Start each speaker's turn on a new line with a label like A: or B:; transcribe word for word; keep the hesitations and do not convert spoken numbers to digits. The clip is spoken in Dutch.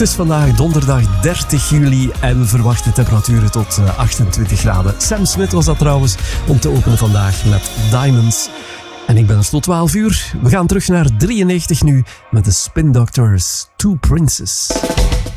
A: is vandaag donderdag dertig juli en we verwachten temperaturen tot achtentwintig graden. Sam Smith was dat trouwens om te openen vandaag met Diamonds. En ik ben er tot twaalf uur. We gaan terug naar drieënnegentig nu met de Spin Doctors, Two Princes.